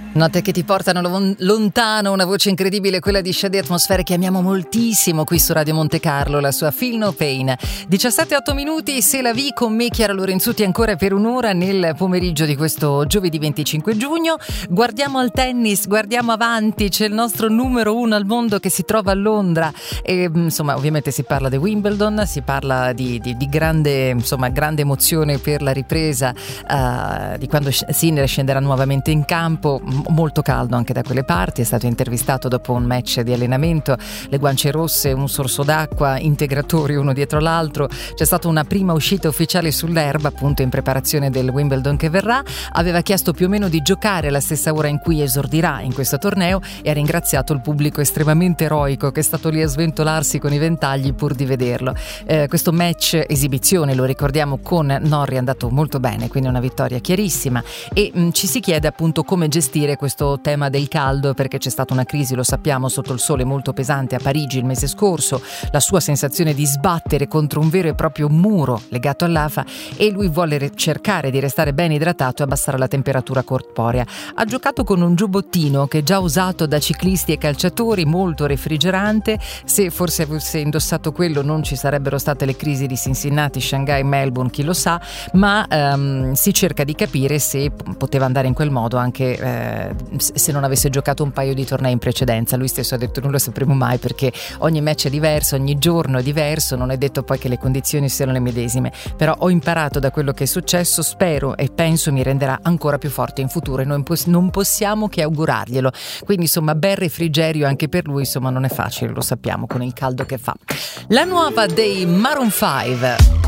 Note che ti portano lontano, una voce incredibile, quella di Shady Atmosfere, che amiamo moltissimo qui su Radio Monte Carlo, la sua Feel No Pain. 17-8 minuti, Se la vi con me, Chiara Lorenzutti, ancora per un'ora nel pomeriggio di questo giovedì 25 giugno. Guardiamo al tennis, guardiamo avanti, c'è il nostro numero uno al mondo che si trova a Londra e insomma ovviamente si parla di Wimbledon, si parla di grande, insomma, grande emozione per la ripresa di quando Sinner scenderà nuovamente in campo. Molto caldo anche da quelle parti, è stato intervistato dopo un match di allenamento, le guance rosse, un sorso d'acqua, integratori uno dietro l'altro. C'è stata una prima uscita ufficiale sull'erba appunto in preparazione del Wimbledon che verrà. Aveva chiesto più o meno di giocare alla stessa ora in cui esordirà in questo torneo e ha ringraziato il pubblico estremamente eroico che è stato lì a sventolarsi con i ventagli pur di vederlo. Questo match esibizione, lo ricordiamo, con Norrie è andato molto bene, quindi una vittoria chiarissima e ci si chiede appunto come gestire questo tema del caldo, perché c'è stata una crisi, lo sappiamo, sotto il sole molto pesante a Parigi il mese scorso, la sua sensazione di sbattere contro un vero e proprio muro legato all'afa e lui vuole cercare di restare ben idratato e abbassare la temperatura corporea. Ha giocato con un giubbottino che è già usato da ciclisti e calciatori, molto refrigerante. Se forse avesse indossato quello non ci sarebbero state le crisi di Cincinnati, Shanghai, Melbourne, chi lo sa, ma si cerca di capire se poteva andare in quel modo anche se non avesse giocato un paio di tornei in precedenza. Lui stesso ha detto non lo sapremo mai, perché ogni match è diverso, ogni giorno è diverso, non è detto poi che le condizioni siano le medesime, però ho imparato da quello che è successo, spero e penso mi renderà ancora più forte in futuro e noi non possiamo che augurarglielo. Quindi insomma bel refrigerio anche per lui, insomma non è facile, lo sappiamo con il caldo che fa. La nuova dei Maroon 5.